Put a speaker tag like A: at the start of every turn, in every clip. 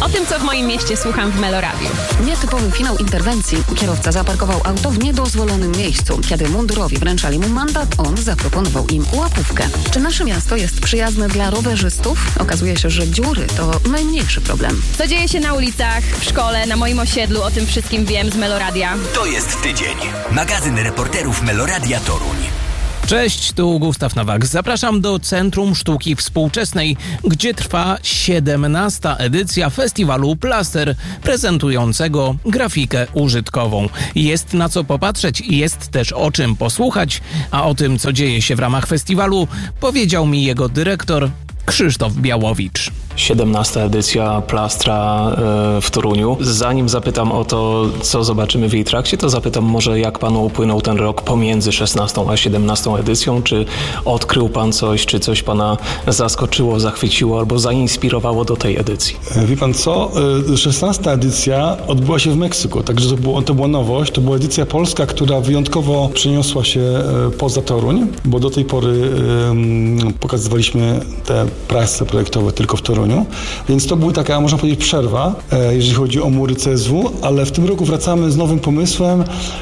A: O tym, co w moim mieście słucham w Meloradiu.
B: Nietypowy finał interwencji. Kierowca zaparkował auto w niedozwolonym miejscu. Kiedy mundurowi wręczali mu mandat, on zaproponował im łapówkę. Czy nasze miasto jest przyjazne dla rowerzystów? Okazuje się, że dziury to najmniejszy problem.
A: Co dzieje się na ulicach, w szkole, na moim osiedlu, o tym wszystkim wiem z Meloradia.
C: To jest tydzień. Magazyn reporterów Meloradia Toruń.
D: Cześć, tu Gustaw Nowak. Zapraszam do Centrum Sztuki Współczesnej, gdzie trwa 17. edycja festiwalu Plaster, prezentującego grafikę użytkową. Jest na co popatrzeć i jest też o czym posłuchać, a o tym, co dzieje się w ramach festiwalu, powiedział mi jego dyrektor Krzysztof Białowicz.
E: 17. edycja Plastra w Toruniu. Zanim zapytam o to, co zobaczymy w jej trakcie, to zapytam może, jak panu upłynął ten rok pomiędzy 16. a 17. edycją. Czy odkrył pan coś, czy coś pana zaskoczyło, zachwyciło albo zainspirowało do tej edycji?
F: Wie pan co? 16. edycja odbyła się w Meksyku, także to była nowość. To była edycja polska, która wyjątkowo przeniosła się poza Toruń, bo do tej pory pokazywaliśmy te prace projektowe tylko w Toruniu. Więc to była taka, można powiedzieć, przerwa, jeżeli chodzi o mury CSW, ale w tym roku wracamy z nowym pomysłem,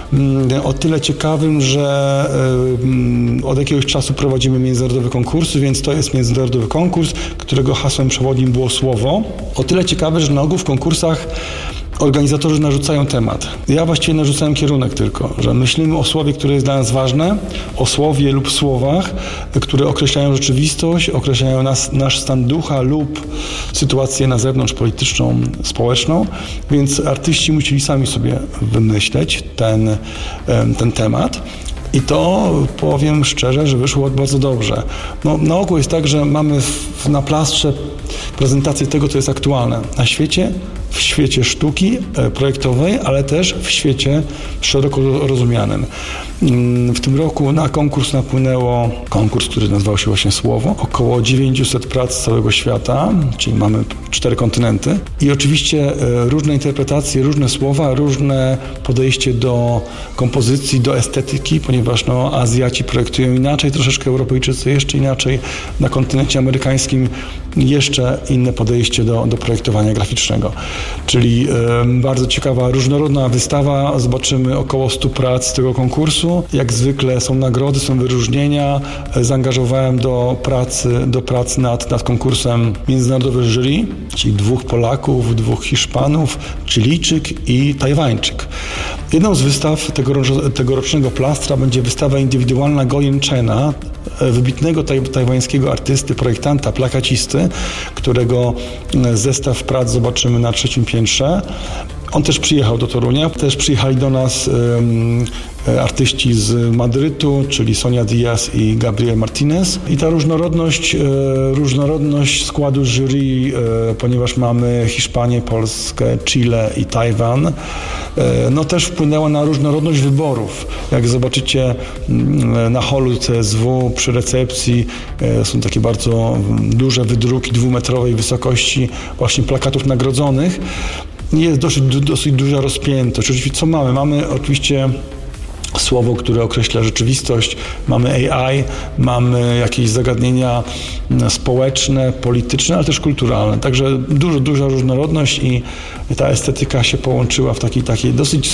F: o tyle ciekawym, że od jakiegoś czasu prowadzimy międzynarodowe konkursy, więc to jest międzynarodowy konkurs, którego hasłem przewodnim było słowo. O tyle ciekawe, że na ogół w konkursach organizatorzy narzucają temat. Ja właściwie narzucałem kierunek tylko, że myślimy o słowie, które jest dla nas ważne, o słowie lub słowach, które określają rzeczywistość, określają nasz stan ducha lub sytuację na zewnątrz, polityczną, społeczną, więc artyści musieli sami sobie wymyśleć ten temat. I to, powiem szczerze, że wyszło bardzo dobrze. Na ogół jest tak, że mamy na plastrze prezentację tego, co jest aktualne na świecie, w świecie sztuki projektowej, ale też w świecie szeroko rozumianym. W tym roku na konkurs napłynęło konkurs, który nazywał się właśnie Słowo. Około 900 prac z całego świata, czyli mamy 4 kontynenty. I oczywiście różne interpretacje, różne słowa, różne podejście do kompozycji, do estetyki, ponieważ Azjaci projektują inaczej, troszeczkę Europejczycy jeszcze inaczej, na kontynencie amerykańskim jeszcze inne podejście do projektowania graficznego. Czyli bardzo ciekawa, różnorodna wystawa. Zobaczymy około 100 prac z tego konkursu. Jak zwykle są nagrody, są wyróżnienia. Zaangażowałem do pracy nad konkursem międzynarodowe jury, czyli 2 Polaków, 2 Hiszpanów, Chilijczyk i Tajwańczyk. Jedną z wystaw tegorocznego Plastra będzie wystawa indywidualna Goyen Chena, wybitnego tajwańskiego artysty, projektanta, plakacisty, którego zestaw prac zobaczymy na 3. piętrze. On też przyjechał do Torunia, też przyjechali do nas artyści z Madrytu, czyli Sonia Diaz i Gabriel Martinez. I ta różnorodność składu jury, ponieważ mamy Hiszpanię, Polskę, Chile i Tajwan, też wpłynęła na różnorodność wyborów. Jak zobaczycie na holu CSW przy recepcji są takie bardzo duże wydruki 2-metrowej wysokości właśnie plakatów nagrodzonych. Jest dosyć duża rozpiętość. Oczywiście co mamy? Mamy oczywiście słowo, które określa rzeczywistość, mamy AI, mamy jakieś zagadnienia społeczne, polityczne, ale też kulturalne. Także duża różnorodność i ta estetyka się połączyła w taki dosyć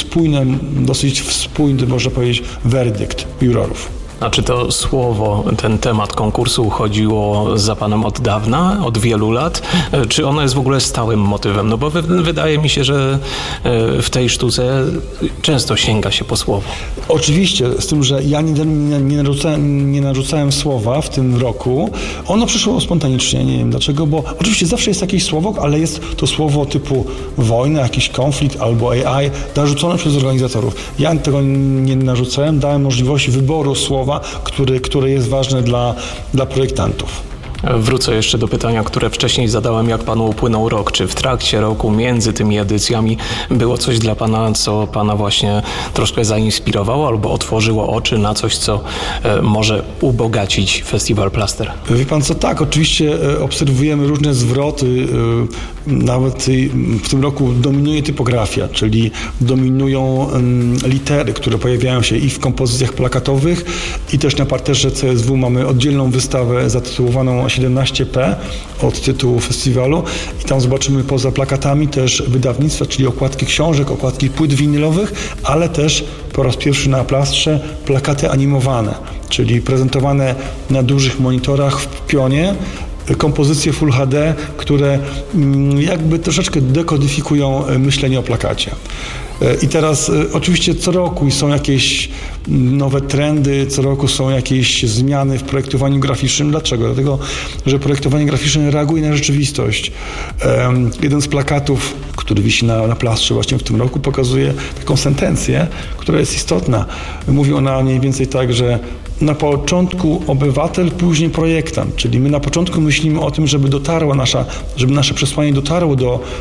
F: spójny, można powiedzieć, werdykt jurorów.
E: A czy to słowo, ten temat konkursu chodziło za panem od dawna, od wielu lat? Czy ono jest w ogóle stałym motywem? No bo wydaje mi się, że w tej sztuce często sięga się po słowo.
F: Oczywiście, z tym, że ja nie narzucałem słowa w tym roku. Ono przyszło spontanicznie, nie wiem dlaczego, bo oczywiście zawsze jest jakieś słowo, ale jest to słowo typu wojna, jakiś konflikt albo AI narzucone przez organizatorów. Ja tego nie narzucałem, dałem możliwość wyboru słowa, które jest ważne dla projektantów.
E: Wrócę jeszcze do pytania, które wcześniej zadałem, jak panu upłynął rok. Czy w trakcie roku, między tymi edycjami było coś dla pana, co pana właśnie troszkę zainspirowało albo otworzyło oczy na coś, co może ubogacić Festiwal Plaster?
F: Wie pan co, tak, oczywiście obserwujemy różne zwroty nawet w tym roku dominuje typografia, czyli dominują litery, które pojawiają się i w kompozycjach plakatowych, i też na parterze CSW mamy oddzielną wystawę zatytułowaną 17P od tytułu festiwalu i tam zobaczymy poza plakatami też wydawnictwa, czyli okładki książek, okładki płyt winylowych, ale też po raz pierwszy na plastrze plakaty animowane, czyli prezentowane na dużych monitorach w pionie, kompozycje Full HD, które jakby troszeczkę dekodyfikują myślenie o plakacie. I teraz oczywiście co roku są jakieś nowe trendy, co roku są jakieś zmiany w projektowaniu graficznym. Dlaczego? Dlatego, że projektowanie graficzne reaguje na rzeczywistość. Jeden z plakatów, który wisi na plastrze właśnie w tym roku, pokazuje taką sentencję, która jest istotna. Mówi ona mniej więcej tak, że na początku obywatel, później projektant, czyli my na początku myślimy o tym, żeby nasze przesłanie dotarło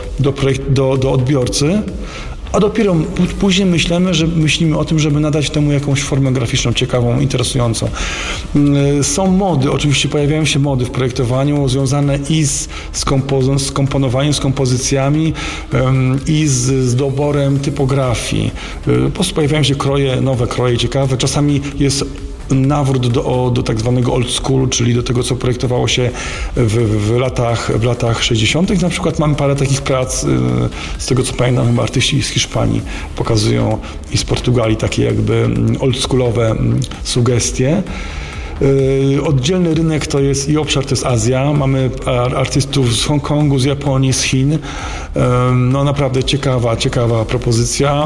F: do odbiorcy, a dopiero później myślimy o tym, żeby nadać temu jakąś formę graficzną ciekawą, interesującą. Są mody, oczywiście pojawiają się mody w projektowaniu związane i z komponowaniem, z kompozycjami i z doborem typografii. Po prostu pojawiają się nowe kroje ciekawe. Czasami jest nawrót do tak zwanego old school, czyli do tego, co projektowało się w latach 60. Na przykład mamy parę takich prac, z tego co pamiętam, chyba artyści z Hiszpanii pokazują i z Portugalii takie jakby oldschoolowe sugestie. Oddzielny rynek to jest i obszar to jest Azja. Mamy artystów z Hongkongu, z Japonii, z Chin. No naprawdę ciekawa propozycja.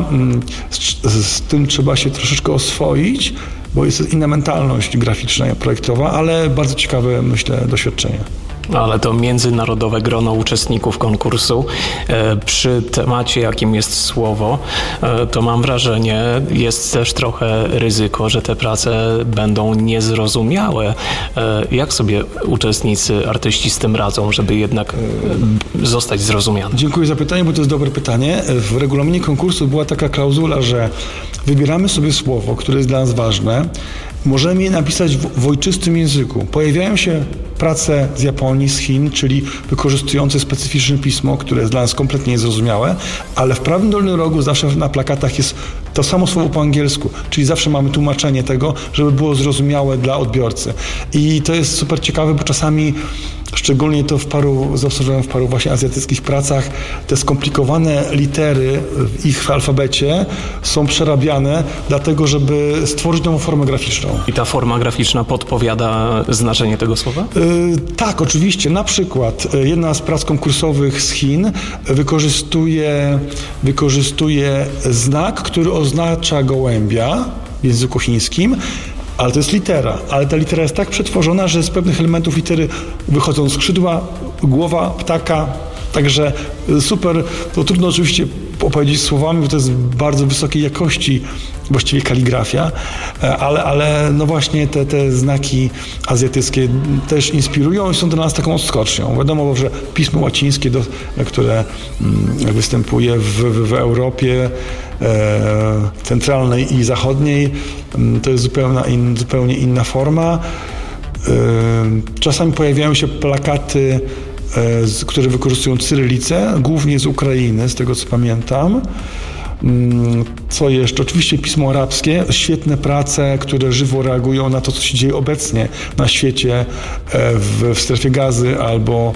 F: Z tym trzeba się troszeczkę oswoić, bo jest inna mentalność graficzna i projektowa, ale bardzo ciekawe, myślę, doświadczenie.
E: Ale to międzynarodowe grono uczestników konkursu. Przy temacie, jakim jest słowo, to mam wrażenie, jest też trochę ryzyko, że te prace będą niezrozumiałe. Jak sobie uczestnicy, artyści z tym radzą, żeby jednak zostać zrozumiani?
F: Dziękuję za pytanie, bo to jest dobre pytanie. W regulaminie konkursu była taka klauzula, że wybieramy sobie słowo, które jest dla nas ważne. Możemy je napisać w ojczystym języku. Pojawiają się prace z Japonii, z Chin, czyli wykorzystujące specyficzne pismo, które jest dla nas kompletnie niezrozumiałe, ale w prawym dolnym rogu zawsze na plakatach jest to samo słowo po angielsku, czyli zawsze mamy tłumaczenie tego, żeby było zrozumiałe dla odbiorcy. I to jest super ciekawe, bo czasami, szczególnie to zaobserwowałem w paru właśnie azjatyckich pracach, te skomplikowane litery w ich alfabecie są przerabiane dlatego, żeby stworzyć nową formę graficzną.
E: I ta forma graficzna podpowiada znaczenie tego słowa?
F: Tak, oczywiście. Na przykład jedna z prac konkursowych z Chin wykorzystuje znak, który oznacza gołębia w języku chińskim, ale to jest litera. Ale ta litera jest tak przetworzona, że z pewnych elementów litery wychodzą skrzydła, głowa ptaka. Także super, to trudno oczywiście opowiedzieć słowami, bo to jest bardzo wysokiej jakości właściwie kaligrafia, ale no właśnie te znaki azjatyckie też inspirują i są dla nas taką odskocznią. Wiadomo, że pismo łacińskie, które występuje w Europie centralnej i zachodniej, to jest zupełnie inna forma. Czasami pojawiają się plakaty, które wykorzystują cyrylicę, głównie z Ukrainy, z tego co pamiętam. Co jeszcze? Oczywiście pismo arabskie, świetne prace, które żywo reagują na to, co się dzieje obecnie na świecie, w strefie Gazy albo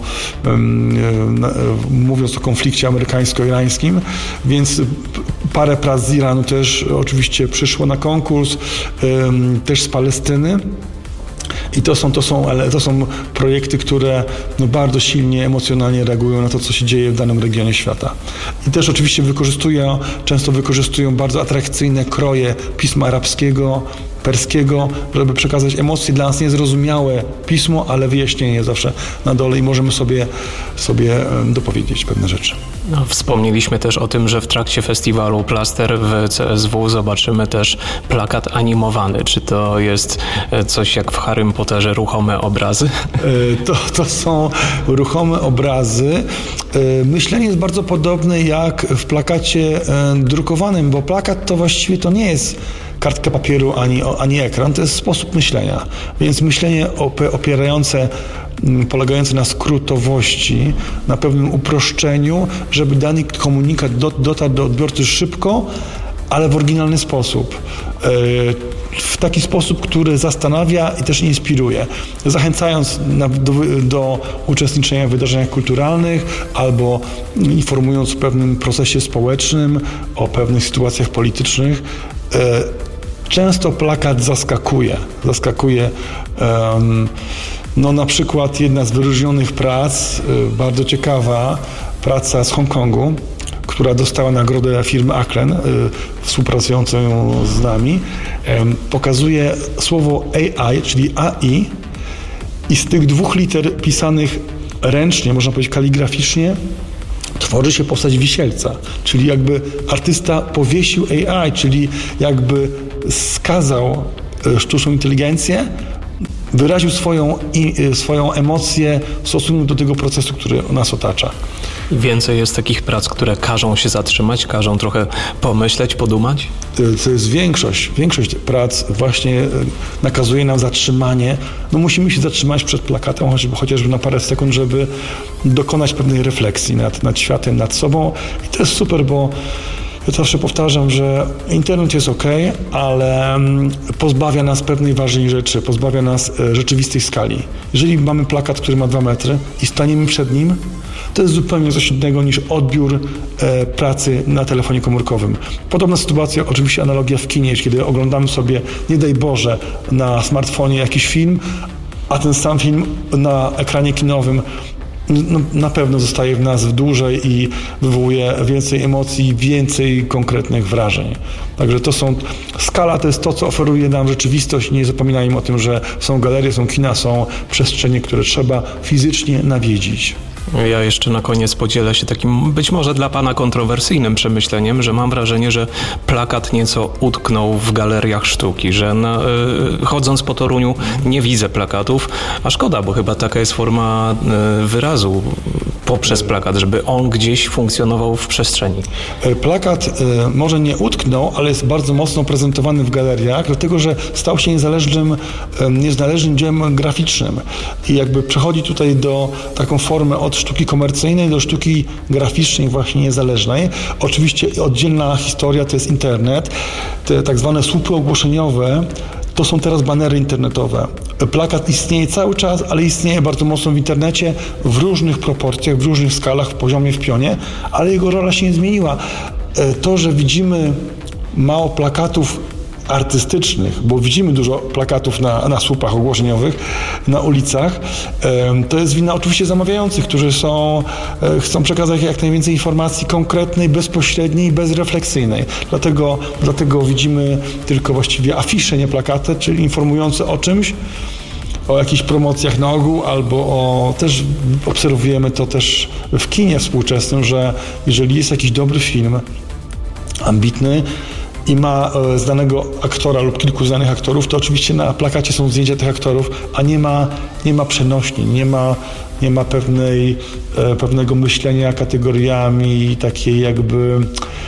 F: mówiąc o konflikcie amerykańsko-irańskim, więc parę prac z Iranu też oczywiście przyszło na konkurs, też z Palestyny. I to są projekty, które bardzo emocjonalnie reagują na to, co się dzieje w danym regionie świata. I też oczywiście często wykorzystują bardzo atrakcyjne kroje pisma arabskiego, perskiego, żeby przekazać emocje dla nas niezrozumiałe pismo, ale wyjaśnienie zawsze na dole i możemy sobie dopowiedzieć pewne rzeczy.
E: No, wspomnieliśmy też o tym, że w trakcie festiwalu Plaster w CSW zobaczymy też plakat animowany. Czy to jest coś jak w Harrym Potterze ruchome obrazy?
F: To są ruchome obrazy. Myślenie jest bardzo podobne jak w plakacie drukowanym, bo plakat to właściwie to nie jest kartka papieru ani ekran, to jest sposób myślenia. Więc myślenie polegające na skrótowości, na pewnym uproszczeniu, żeby dany komunikat dotarł do odbiorcy szybko, ale w oryginalny sposób. W taki sposób, który zastanawia i też inspiruje. Zachęcając do uczestniczenia w wydarzeniach kulturalnych albo informując o pewnym procesie społecznym, o pewnych sytuacjach politycznych. Często plakat zaskakuje. Na przykład jedna z wyróżnionych prac, bardzo ciekawa praca z Hongkongu, która dostała nagrodę firmy Aklen, współpracującą z nami, pokazuje słowo AI, czyli AI, i z tych 2 liter pisanych ręcznie, można powiedzieć kaligraficznie, tworzy się postać wisielca, czyli jakby artysta powiesił AI, czyli jakby skazał sztuczną inteligencję, wyraził swoją emocję w stosunku do tego procesu, który nas otacza.
E: Więcej jest takich prac, które każą się zatrzymać, każą trochę pomyśleć, podumać?
F: To jest większość. Większość prac właśnie nakazuje nam zatrzymanie. Musimy się zatrzymać przed plakatem, chociażby na parę sekund, żeby dokonać pewnej refleksji nad światem, nad sobą. I to jest super, bo ja zawsze powtarzam, że internet jest okej, ale pozbawia nas pewnej ważnej rzeczy, pozbawia nas rzeczywistej skali. Jeżeli mamy plakat, który ma 2 metry i staniemy przed nim, to jest zupełnie coś innego niż odbiór pracy na telefonie komórkowym. Podobna sytuacja, oczywiście analogia w kinie, kiedy oglądamy sobie, nie daj Boże, na smartfonie jakiś film, a ten sam film na ekranie kinowym na pewno zostaje w nas dłużej i wywołuje więcej emocji, więcej konkretnych wrażeń. Także skala to jest to, co oferuje nam rzeczywistość. Nie zapominajmy o tym, że są galerie, są kina, są przestrzenie, które trzeba fizycznie nawiedzić.
E: Ja jeszcze na koniec podzielę się takim być może dla pana kontrowersyjnym przemyśleniem, że mam wrażenie, że plakat nieco utknął w galeriach sztuki, że chodząc po Toruniu nie widzę plakatów, a szkoda, bo chyba taka jest forma wyrazu poprzez plakat, żeby on gdzieś funkcjonował w przestrzeni.
F: Plakat może nie utknął, ale jest bardzo mocno prezentowany w galeriach, dlatego że stał się niezależnym dziełem graficznym i jakby przechodzi tutaj do taką formę od sztuki komercyjnej do sztuki graficznej właśnie niezależnej. Oczywiście oddzielna historia to jest internet. Te tak zwane słupy ogłoszeniowe to są teraz banery internetowe. Plakat istnieje cały czas, ale istnieje bardzo mocno w internecie w różnych proporcjach, w różnych skalach, w poziomie, w pionie, ale jego rola się nie zmieniła. To, że widzimy mało plakatów artystycznych, bo widzimy dużo plakatów na słupach ogłoszeniowych, na ulicach. To jest wina oczywiście zamawiających, którzy chcą przekazać jak najwięcej informacji konkretnej, bezpośredniej, bezrefleksyjnej. Dlatego widzimy tylko właściwie afisze, nie plakaty, czyli informujące o czymś, o jakichś promocjach na ogół, albo też obserwujemy to też w kinie współczesnym, że jeżeli jest jakiś dobry film, ambitny, i ma znanego aktora lub kilku znanych aktorów, to oczywiście na plakacie są zdjęcia tych aktorów, a nie ma przenośni, nie ma pewnego myślenia kategoriami, takiej jakby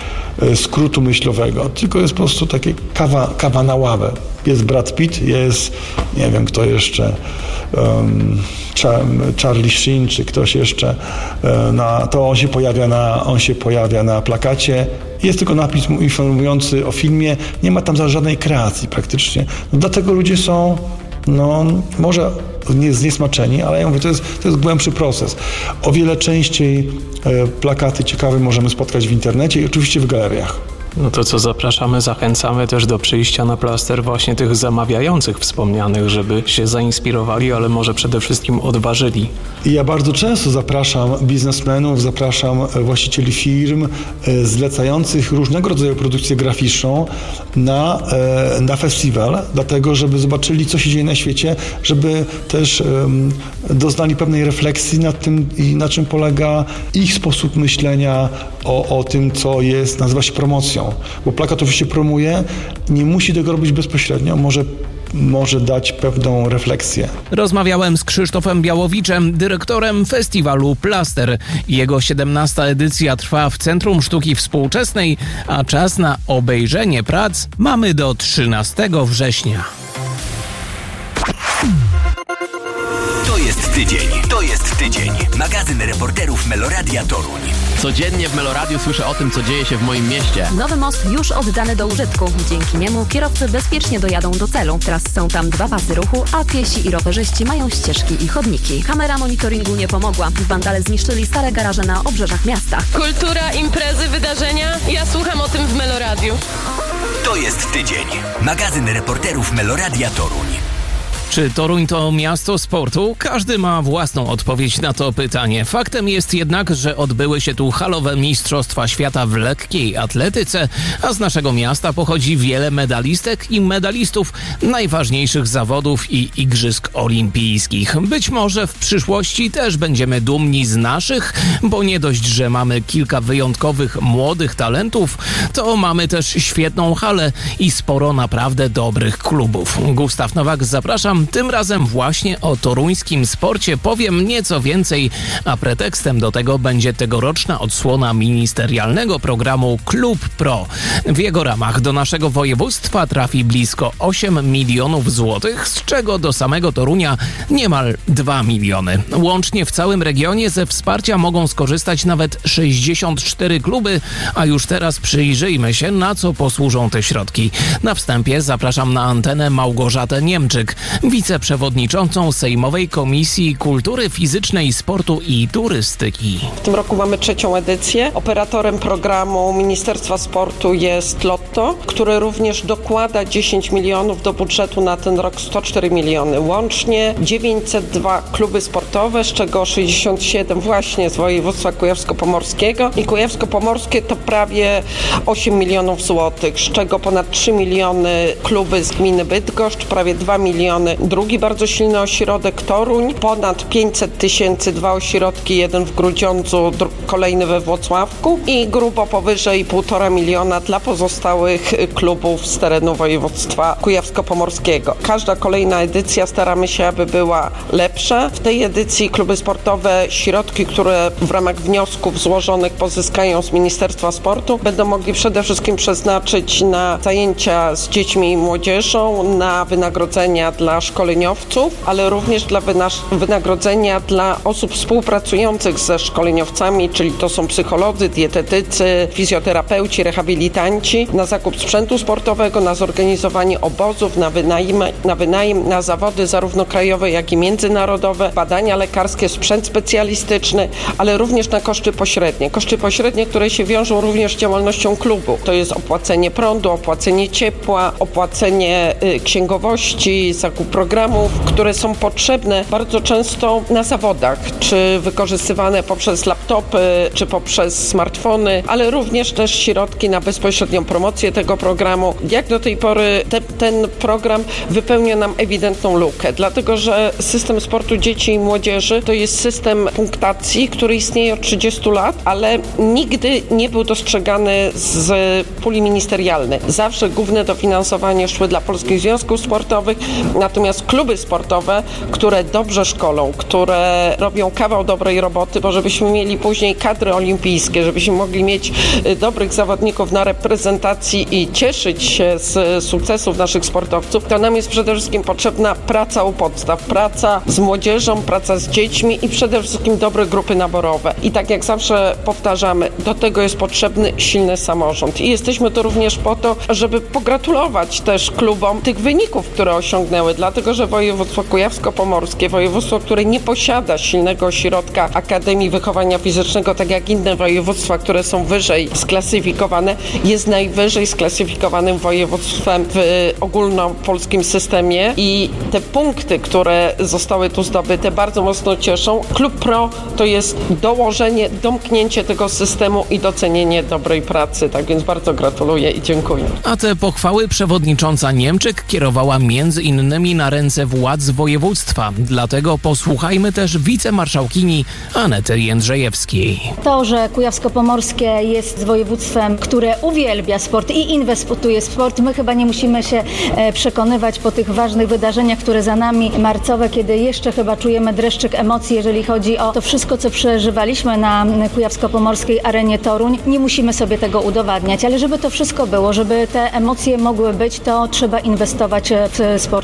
F: skrótu myślowego, tylko jest po prostu takie kawa na ławę. Jest Brad Pitt, jest, nie wiem kto jeszcze, Charlie Sheen, czy ktoś jeszcze, to on się pojawia na plakacie. Jest tylko napis informujący o filmie, nie ma tam żadnej kreacji praktycznie. Dlatego ludzie są, może zniesmaczeni, ale ja mówię, to jest głębszy proces. O wiele częściej plakaty ciekawe możemy spotkać w internecie i oczywiście w galeriach.
E: No to co, zapraszamy, zachęcamy też do przyjścia na plaster właśnie tych zamawiających wspomnianych, żeby się zainspirowali, ale może przede wszystkim odważyli.
F: I ja bardzo często zapraszam biznesmenów, zapraszam właścicieli firm zlecających różnego rodzaju produkcję graficzną na festiwal, dlatego żeby zobaczyli, co się dzieje na świecie, żeby też doznali pewnej refleksji nad tym, na czym polega ich sposób myślenia o tym, co nazywa się promocją. Bo plakat oczywiście promuje, nie musi tego robić bezpośrednio, może dać pewną refleksję.
D: Rozmawiałem z Krzysztofem Białowiczem, dyrektorem festiwalu Plaster. Jego 17. edycja trwa w Centrum Sztuki Współczesnej, a czas na obejrzenie prac mamy do 13 września.
C: To jest tydzień. To jest tydzień. Magazyn reporterów Meloradia Toruń.
G: Codziennie w Meloradiu słyszę o tym, co dzieje się w moim mieście.
B: Nowy most już oddany do użytku. Dzięki niemu kierowcy bezpiecznie dojadą do celu. Teraz są tam 2 pasy ruchu, a piesi i rowerzyści mają ścieżki i chodniki. Kamera monitoringu nie pomogła. Wandale zniszczyli stare garaże na obrzeżach miasta.
H: Kultura, imprezy, wydarzenia. Ja słucham o tym w Meloradiu.
C: To jest tydzień. Magazyn reporterów Meloradia Toruń.
D: Czy Toruń to miasto sportu? Każdy ma własną odpowiedź na to pytanie. Faktem jest jednak, że odbyły się tu halowe Mistrzostwa Świata w lekkiej atletyce, a z naszego miasta pochodzi wiele medalistek i medalistów najważniejszych zawodów i igrzysk olimpijskich. Być może w przyszłości też będziemy dumni z naszych, bo nie dość, że mamy kilka wyjątkowych młodych talentów, to mamy też świetną halę i sporo naprawdę dobrych klubów. Gustaw Nowak, zapraszam. Tym razem właśnie o toruńskim sporcie powiem nieco więcej, a pretekstem do tego będzie tegoroczna odsłona ministerialnego programu Klub Pro. W jego ramach do naszego województwa trafi blisko 8 milionów złotych, z czego do samego Torunia niemal 2 miliony. Łącznie w całym regionie ze wsparcia mogą skorzystać nawet 64 kluby, a już teraz przyjrzyjmy się, na co posłużą te środki. Na wstępie zapraszam na antenę Małgorzatę Niemczyk, wiceprzewodniczącą Sejmowej Komisji Kultury Fizycznej, Sportu i Turystyki.
I: W tym roku mamy 3. edycję. Operatorem programu Ministerstwa Sportu jest Lotto, które również dokłada 10 milionów do budżetu na ten rok, 104 miliony. Łącznie 902 kluby sportowe, z czego 67 właśnie z województwa kujawsko-pomorskiego. I kujawsko-pomorskie to prawie 8 milionów złotych, z czego ponad 3 miliony kluby z gminy Bydgoszcz, prawie 2 miliony drugi bardzo silny ośrodek Toruń, ponad 500 tysięcy 2 ośrodki, jeden w Grudziądzu, kolejny we Włocławku i grubo powyżej 1,5 miliona dla pozostałych klubów z terenu województwa kujawsko-pomorskiego. Każda kolejna edycja staramy się, aby była lepsza. W tej edycji kluby sportowe środki, które w ramach wniosków złożonych pozyskają z Ministerstwa Sportu, będą mogli przede wszystkim przeznaczyć na zajęcia z dziećmi i młodzieżą, na wynagrodzenia dla szkoleniowców, ale również dla wynagrodzenia dla osób współpracujących ze szkoleniowcami, czyli to są psycholodzy, dietetycy, fizjoterapeuci, rehabilitanci, na zakup sprzętu sportowego, na zorganizowanie obozów, na wynajem, na zawody zarówno krajowe, jak i międzynarodowe, badania lekarskie, sprzęt specjalistyczny, ale również na koszty pośrednie. Koszty pośrednie, które się wiążą również z działalnością klubu. To jest opłacenie prądu, opłacenie ciepła, opłacenie księgowości, zakup programów, które są potrzebne bardzo często na zawodach, czy wykorzystywane poprzez laptopy, czy poprzez smartfony, ale również też środki na bezpośrednią promocję tego programu. Jak do tej pory ten program wypełnia nam ewidentną lukę, dlatego że system sportu dzieci i młodzieży to jest system punktacji, który istnieje od 30 lat, ale nigdy nie był dostrzegany z puli ministerialnej. Zawsze główne dofinansowanie szły dla polskich związków sportowych, natomiast kluby sportowe, które dobrze szkolą, które robią kawał dobrej roboty, bo żebyśmy mieli później kadry olimpijskie, żebyśmy mogli mieć dobrych zawodników na reprezentacji i cieszyć się z sukcesów naszych sportowców, to nam jest przede wszystkim potrzebna praca u podstaw, praca z młodzieżą, praca z dziećmi i przede wszystkim dobre grupy naborowe. I tak jak zawsze powtarzamy, do tego jest potrzebny silny samorząd. I jesteśmy tu również po to, żeby pogratulować też klubom tych wyników, które osiągnęły, dlatego że województwo kujawsko-pomorskie, województwo, które nie posiada silnego ośrodka Akademii Wychowania Fizycznego, tak jak inne województwa, które są wyżej sklasyfikowane, jest najwyżej sklasyfikowanym województwem w ogólnopolskim systemie i te punkty, które zostały tu zdobyte, bardzo mocno cieszą. Klub Pro to jest dołożenie, domknięcie tego systemu i docenienie dobrej pracy, tak więc bardzo gratuluję i dziękuję.
D: A te pochwały przewodnicząca Niemczyk kierowała między innymi na ręce władz województwa. Dlatego posłuchajmy też wicemarszałkini Anety Jędrzejewskiej.
J: To, że Kujawsko-Pomorskie jest województwem, które uwielbia sport i inwestuje w sport, my chyba nie musimy się przekonywać po tych ważnych wydarzeniach, które za nami, marcowe, kiedy jeszcze chyba czujemy dreszczyk emocji, jeżeli chodzi o to wszystko, co przeżywaliśmy na Kujawsko-Pomorskiej Arenie Toruń. Nie musimy sobie tego udowadniać, ale żeby to wszystko było, żeby te emocje mogły być, to trzeba inwestować w sportowców,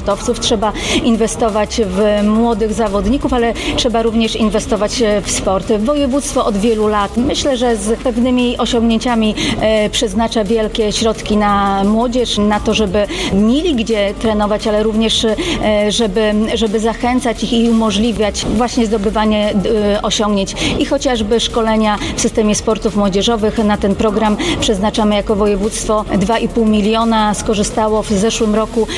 J: trzeba inwestować w młodych zawodników, ale trzeba również inwestować w sport. Województwo od wielu lat, myślę, że z pewnymi osiągnięciami przeznacza wielkie środki na młodzież, na to, żeby mieli gdzie trenować, ale również żeby zachęcać ich i umożliwiać właśnie zdobywanie osiągnięć i chociażby szkolenia w systemie sportów młodzieżowych. Na ten program przeznaczamy jako województwo 2,5 miliona. Skorzystało w zeszłym roku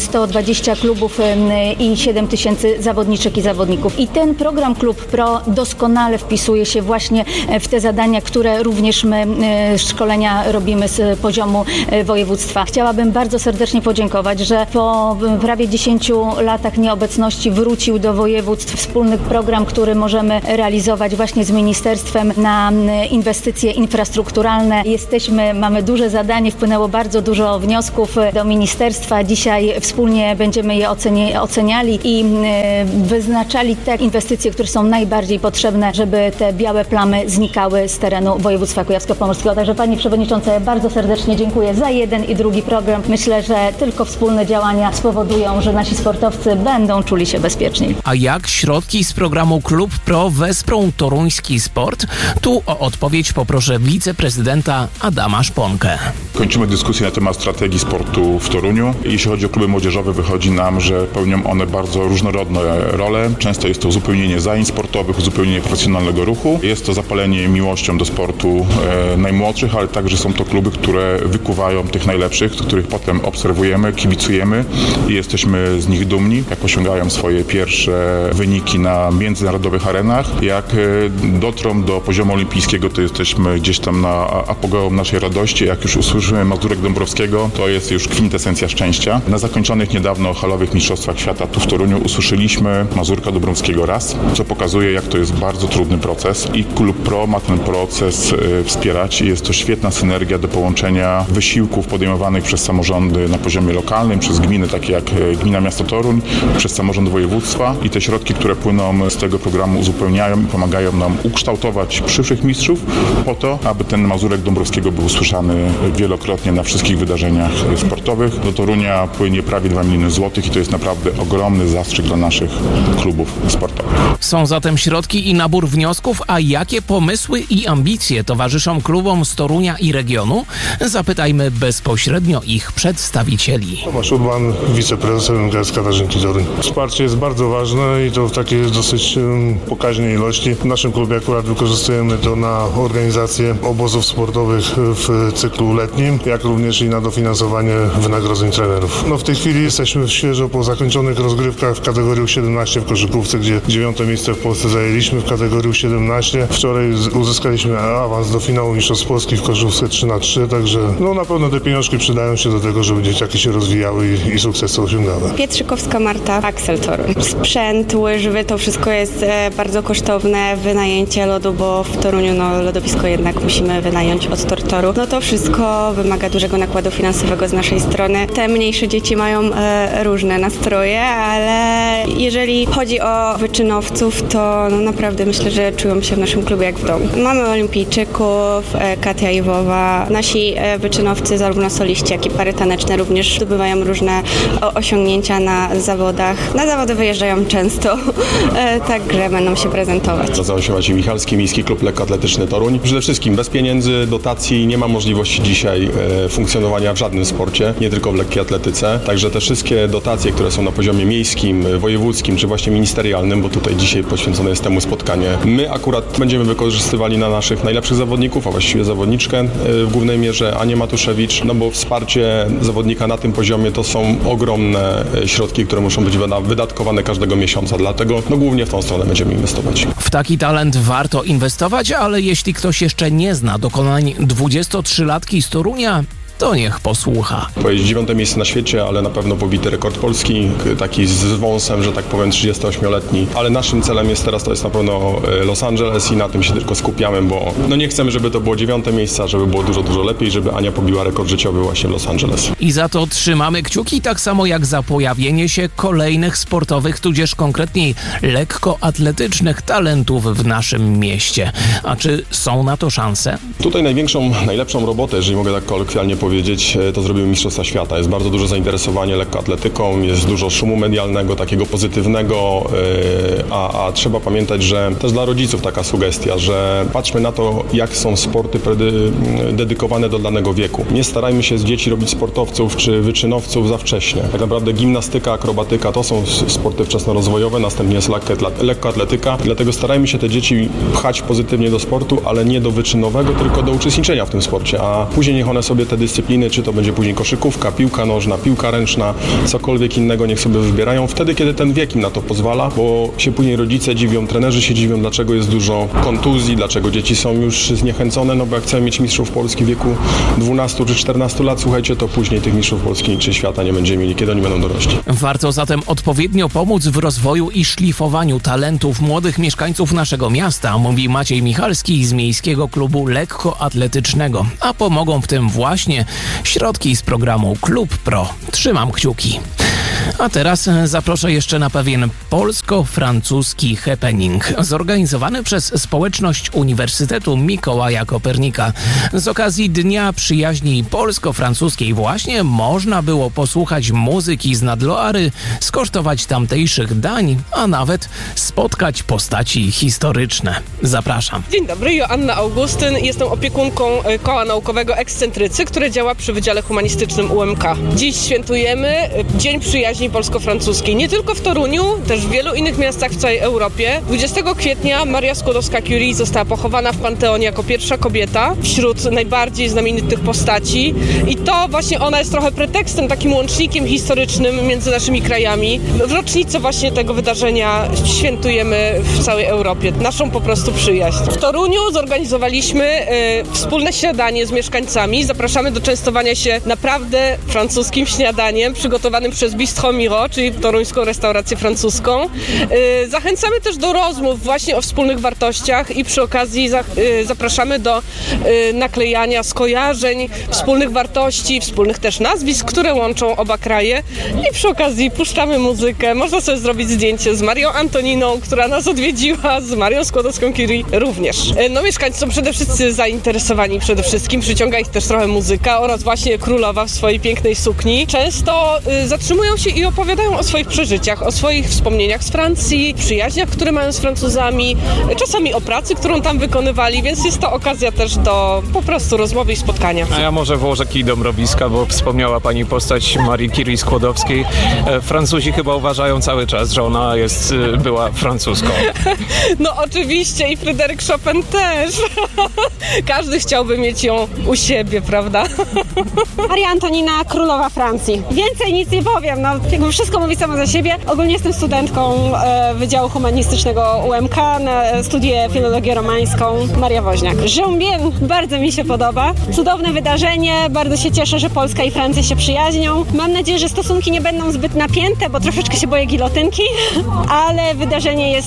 J: 120 klubów i 7 tysięcy zawodniczek i zawodników. I ten program Klub Pro doskonale wpisuje się właśnie w te zadania, które również my szkolenia robimy z poziomu województwa. Chciałabym bardzo serdecznie podziękować, że po prawie 10 latach nieobecności wrócił do województw wspólny program, który możemy realizować właśnie z ministerstwem na inwestycje infrastrukturalne. Mamy duże zadanie, wpłynęło bardzo dużo wniosków do ministerstwa. Dzisiaj wspólnie będziemy je oceniali i wyznaczali te inwestycje, które są najbardziej potrzebne, żeby te białe plamy znikały z terenu województwa kujawsko-pomorskiego. Także Pani Przewodnicząca, bardzo serdecznie dziękuję za jeden i drugi program. Myślę, że tylko wspólne działania spowodują, że nasi sportowcy będą czuli się bezpieczniej.
D: A jak środki z programu Klub Pro wesprą toruński sport? Tu o odpowiedź poproszę wiceprezydenta Adama Szponkę.
K: Kończymy dyskusję na temat strategii sportu w Toruniu. Jeśli chodzi o kluby młodzieżowe, wychodzi nam, że pełnią one bardzo różnorodne role. Często jest to uzupełnienie zajęć sportowych, uzupełnienie profesjonalnego ruchu. Jest to zapalenie miłością do sportu najmłodszych, ale także są to kluby, które wykuwają tych najlepszych, których potem obserwujemy, kibicujemy i jesteśmy z nich dumni, jak osiągają swoje pierwsze wyniki na międzynarodowych arenach. Jak dotrą do poziomu olimpijskiego, to jesteśmy gdzieś tam na apogeum naszej radości. Jak już usłyszymy Mazurek Dąbrowskiego, to jest już kwintesencja szczęścia. Na zakończonych niedawno halowych mistrzostwach świata tu w Toruniu usłyszeliśmy Mazurka Dąbrowskiego raz, co pokazuje, jak to jest bardzo trudny proces i Klub Pro ma ten proces wspierać. Jest to świetna synergia do połączenia wysiłków podejmowanych przez samorządy na poziomie lokalnym, przez gminy takie jak Gmina Miasto Toruń, przez samorząd województwa i te środki, które płyną z tego programu uzupełniają i pomagają nam ukształtować przyszłych mistrzów po to, aby ten Mazurek Dąbrowskiego był usłyszany wielokrotnie na wszystkich wydarzeniach sportowych. Do Torunia płynie prawie 2 miliony złotych i to jest naprawdę ogromny zastrzyk dla naszych klubów sportowych.
D: Są zatem środki i nabór wniosków, a jakie pomysły i ambicje towarzyszą klubom z Torunia i regionu? Zapytajmy bezpośrednio ich przedstawicieli.
L: Tomasz Urban, wiceprezes MKS Katarzynki Toruń. Wsparcie jest bardzo ważne i to w takiej dosyć pokaźnej ilości. W naszym klubie akurat wykorzystujemy to na organizację obozów sportowych w cyklu letnim, jak również i na dofinansowanie wynagrodzeń trenerów. W tej chwili jesteśmy świeżo po zakończonych rozgrywkach w kategorii 17 w koszykówce, gdzie 9. miejsce w Polsce zajęliśmy w kategorii 17. Wczoraj uzyskaliśmy awans do finału Mistrzostw Polski w koszykówce 3x3, także na pewno te pieniążki przydają się do tego, żeby dzieciaki się rozwijały i sukcesy osiągały.
M: Pietrzykowska Marta, Axel Toruń. Sprzęt, łyżwy, to wszystko jest bardzo kosztowne. Wynajęcie lodu, bo w Toruniu lodowisko jednak musimy wynająć od Tortoru. To wszystko wymaga dużego nakładu finansowego z naszej strony. Te mniejsze dzieci mają różne nastroje, ale jeżeli chodzi o wyczynowców, to naprawdę myślę, że czują się w naszym klubie jak w domu. Mamy olimpijczyków, Katia Iwowa. Nasi wyczynowcy, zarówno soliści, jak i pary taneczne, również zdobywają różne osiągnięcia na zawodach. Na zawody wyjeżdżają często, także będą się prezentować.
N: Nazywam się Maciej Michalski, Miejski Klub Lekkoatletyczny Toruń. Przede wszystkim bez pieniędzy, dotacji nie ma możliwości dzisiaj funkcjonowania w żadnym sporcie, nie tylko w lekkiej atletyce. Także te wszystkie dotacje, które są na poziomie miejskim, wojewódzkim czy właśnie ministerialnym, bo tutaj dzisiaj poświęcone jest temu spotkanie, my akurat będziemy wykorzystywali na naszych najlepszych zawodników, a właściwie zawodniczkę w głównej mierze Anię Matuszewicz, bo wsparcie zawodnika na tym poziomie to są ogromne środki, które muszą być wydatkowane każdego miesiąca, dlatego głównie w tą stronę będziemy inwestować.
D: W taki talent warto inwestować, ale jeśli ktoś jeszcze nie zna dokonań 23-latki z Torunia, to niech posłucha.
N: Powiedzieć 9. miejsce na świecie, ale na pewno pobity rekord polski, taki z wąsem, że tak powiem 38-letni, ale naszym celem jest teraz, to jest na pewno Los Angeles i na tym się tylko skupiamy, bo nie chcemy, żeby to było 9. miejsce, żeby było dużo, dużo lepiej, żeby Ania pobiła rekord życiowy właśnie w Los Angeles.
D: I za to trzymamy kciuki, tak samo jak za pojawienie się kolejnych sportowych, tudzież konkretniej lekkoatletycznych talentów w naszym mieście. A czy są na to szanse?
N: Tutaj najlepszą robotę, jeżeli mogę tak kolokwialnie powiedzieć, powiedzieć, to zrobimy Mistrzostwa Świata. Jest bardzo duże zainteresowanie lekkoatletyką, jest dużo szumu medialnego, takiego pozytywnego, a trzeba pamiętać, że też dla rodziców taka sugestia, że patrzmy na to, jak są sporty dedykowane do danego wieku. Nie starajmy się z dzieci robić sportowców czy wyczynowców za wcześnie. Tak naprawdę gimnastyka, akrobatyka to są sporty wczesnorozwojowe, następnie jest lekkoatletyka. Dlatego starajmy się te dzieci pchać pozytywnie do sportu, ale nie do wyczynowego, tylko do uczestniczenia w tym sporcie. A później niech one sobie te dyscypliny, czy to będzie później koszykówka, piłka nożna, piłka ręczna, cokolwiek innego, niech sobie wybierają wtedy, kiedy ten wiek im na to pozwala, bo się później rodzice dziwią, trenerzy się dziwią, dlaczego jest dużo kontuzji, dlaczego dzieci są już zniechęcone, no bo jak chcemy mieć mistrzów Polski w wieku 12 czy 14 lat, słuchajcie, to później tych mistrzów Polski czy świata nie będziemy mieli, kiedy oni będą dorośli.
D: Warto zatem odpowiednio pomóc w rozwoju i szlifowaniu talentów młodych mieszkańców naszego miasta, mówi Maciej Michalski z Miejskiego Klubu Lekkoatletycznego. A pomogą w tym właśnie środki z programu Klub Pro. Trzymam kciuki. A teraz zaproszę jeszcze na pewien polsko-francuski happening zorganizowany przez społeczność Uniwersytetu Mikołaja Kopernika. Z okazji Dnia Przyjaźni Polsko-Francuskiej właśnie można było posłuchać muzyki z Nadloary, skosztować tamtejszych dań, a nawet spotkać postaci historyczne. Zapraszam.
H: Dzień dobry, Joanna Augustyn. Jestem opiekunką Koła Naukowego Ekscentrycy, które działa przy Wydziale Humanistycznym UMK. Dziś świętujemy Dzień Przyjaźni Polsko-Francuskiej. Nie tylko w Toruniu, też w wielu innych miastach w całej Europie. 20 kwietnia Maria Skłodowska-Curie została pochowana w Panteonie jako pierwsza kobieta wśród najbardziej znamienitych postaci. I to właśnie ona jest trochę pretekstem, takim łącznikiem historycznym między naszymi krajami. W rocznicę właśnie tego wydarzenia świętujemy w całej Europie. Naszą po prostu przyjaźń. W Toruniu zorganizowaliśmy wspólne śniadanie z mieszkańcami. Zapraszamy do częstowania się naprawdę francuskim śniadaniem przygotowanym przez Bistro Miro, czyli toruńską restaurację francuską. Zachęcamy też do rozmów właśnie o wspólnych wartościach i przy okazji zapraszamy do naklejania skojarzeń, wspólnych wartości, wspólnych też nazwisk, które łączą oba kraje. I przy okazji puszczamy muzykę. Można sobie zrobić zdjęcie z Marią Antoniną, która nas odwiedziła, z Marią Skłodowską-Curie również. No mieszkańcy są przede wszystkim zainteresowani przyciąga ich też trochę muzyka oraz właśnie królowa w swojej pięknej sukni. Często zatrzymują się i opowiadają o swoich przeżyciach, o swoich wspomnieniach z Francji, przyjaźniach, które mają z Francuzami, czasami o pracy, którą tam wykonywali, więc jest to okazja też do po prostu rozmowy i spotkania.
E: A ja może włożę kij do mrowiska, bo wspomniała pani postać Marii Curie Skłodowskiej. Francuzi chyba uważają cały czas, że ona była francuską.
H: No oczywiście i Fryderyk Chopin też. Każdy chciałby mieć ją u siebie, prawda?
O: Maria Antonina, królowa Francji. Więcej nic nie powiem, no jakby wszystko mówi samo za siebie. Ogólnie jestem studentką Wydziału Humanistycznego UMK, studiuję filologię romańską. Maria Woźniak. Je bien, bardzo mi się podoba. Cudowne wydarzenie, bardzo się cieszę, że Polska i Francja się przyjaźnią. Mam nadzieję, że stosunki nie będą zbyt napięte, bo troszeczkę się boję gilotynki, ale wydarzenie jest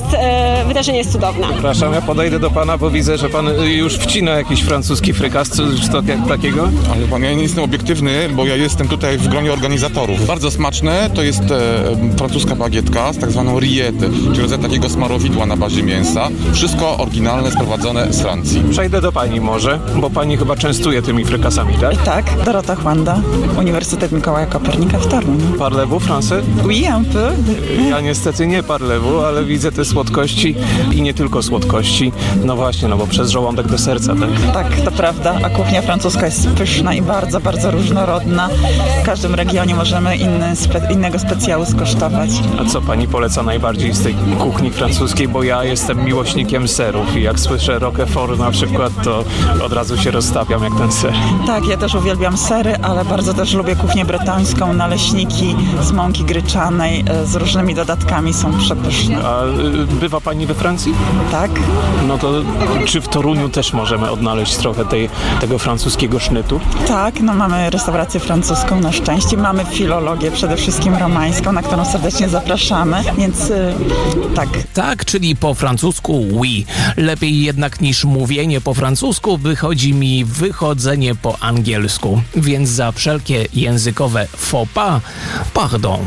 O: cudowne.
E: Przepraszam, ja podejdę do pana, bo widzę, że pan już wcina jakiś francuski frykas, czy to takiego?
K: Ale pan, ja nie jestem obiektywny, bo ja jestem tutaj w gronie organizatorów. Bardzo smaczne, to jest francuska bagietka z tak zwaną rillette, czyli rodzaj takiego smarowidła na bazie mięsa. Wszystko oryginalne, sprowadzone z Francji.
E: Przejdę do pani może, bo pani chyba częstuje tymi frykasami, tak?
P: Tak, Dorota Chłanda, Uniwersytet Mikołaja Kopernika w Toruniu.
E: Parlez-vous français?
P: Oui, un peu.
E: Ja niestety nie parlez-vous, ale widzę te słodkości i nie tylko słodkości. No właśnie, no bo przez żołądek do serca, tak?
P: Tak, to prawda, a kuchnia francuska jest pyszna i bardzo, bardzo różnorodna. W każdym regionie możemy innego specjału skosztować.
E: A co pani poleca najbardziej z tej kuchni francuskiej? Bo ja jestem miłośnikiem serów i jak słyszę Roquefort na przykład, to od razu się rozstawiam jak ten ser.
P: Tak, ja też uwielbiam sery, ale bardzo też lubię kuchnię bretońską. Naleśniki z mąki gryczanej z różnymi dodatkami są przepyszne.
E: A bywa pani we Francji?
P: Tak.
E: No to czy w Toruniu też możemy odnaleźć trochę tego francuskiego sznytu?
P: Tak, no mamy restaurację francuską na szczęście. Mamy filologię przede wszystkim romańską, na którą serdecznie zapraszamy, więc tak.
D: Tak, czyli po francusku oui. Lepiej jednak niż mówienie po francusku wychodzi mi wychodzenie po angielsku. Więc za wszelkie językowe faux pas, pardon.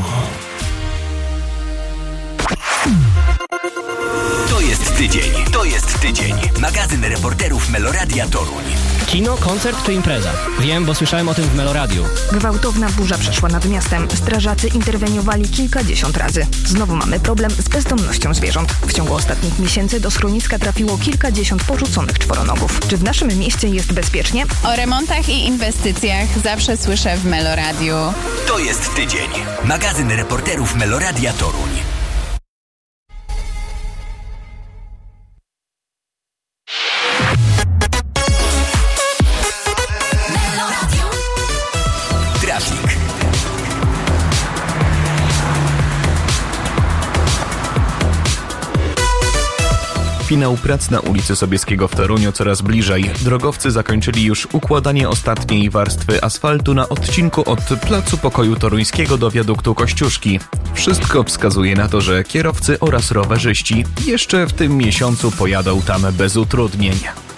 C: To jest tydzień. Magazyn reporterów Meloradia Toruń.
Q: Kino, koncert czy impreza? Wiem, bo słyszałem o tym w Meloradiu.
R: Gwałtowna burza przeszła nad miastem. Strażacy interweniowali kilkadziesiąt razy. Znowu mamy problem z bezdomnością zwierząt. W ciągu ostatnich miesięcy do schroniska trafiło kilkadziesiąt porzuconych czworonogów. Czy w naszym mieście jest bezpiecznie?
S: O remontach i inwestycjach zawsze słyszę w Meloradiu.
C: To jest tydzień. Magazyn reporterów Meloradia Toruń. Trafik.
T: Finał prac na ulicy Sobieskiego w Toruniu coraz bliżej. Drogowcy zakończyli już układanie ostatniej warstwy asfaltu na odcinku od Placu Pokoju Toruńskiego do wiaduktu Kościuszki. Wszystko wskazuje na to, że kierowcy oraz rowerzyści jeszcze w tym miesiącu pojadą tam bez utrudnień.